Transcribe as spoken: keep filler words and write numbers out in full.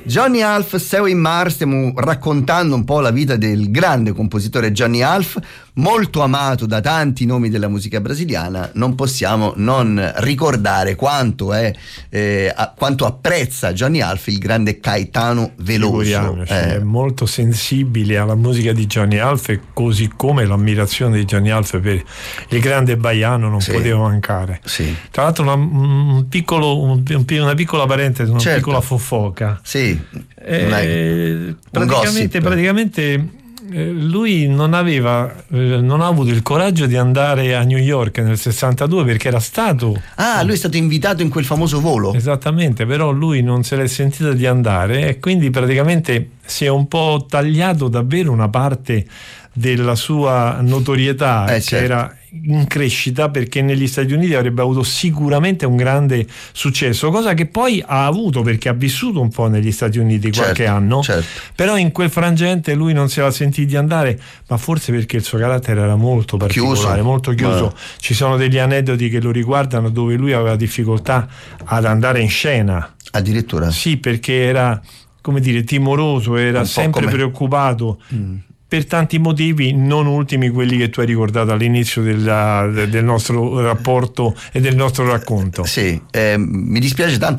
Johnny Alf, Seu in Mars, stiamo raccontando un po' la vita del grande compositore Johnny Alf, molto amato da tanti nomi della musica brasiliana. Non possiamo non ricordare quanto è eh, a, quanto apprezza Johnny Alf il grande Caetano Veloso. Eh. È molto sensibile alla musica di Johnny Alf, così come l'ammirazione di Johnny Alf per il grande baiano non sì. poteva mancare. Sì. Tra l'altro una, un piccolo, un, una piccola parentesi, una certo. piccola fofoca. Sì. Eh, praticamente, gossip. praticamente eh, lui non aveva eh, non ha avuto il coraggio di andare a New York nel sessantadue, perché era stato ah lui è stato invitato in quel famoso volo, esattamente, però lui non se l'è sentita di andare e quindi praticamente si è un po' tagliato davvero una parte della sua notorietà eh, che certo. era in crescita, perché negli Stati Uniti avrebbe avuto sicuramente un grande successo, cosa che poi ha avuto perché ha vissuto un po' negli Stati Uniti qualche certo, anno, certo. però in quel frangente lui non se la sentì di andare, ma forse perché il suo carattere era molto particolare, chiuso. molto chiuso. Ma... ci sono degli aneddoti che lo riguardano dove lui aveva difficoltà ad andare in scena, addirittura. Sì, perché era, come dire, timoroso, era sempre come... preoccupato mm. per tanti motivi, non ultimi quelli che tu hai ricordato all'inizio della, del nostro rapporto e del nostro racconto. Sì, eh, mi dispiace tanto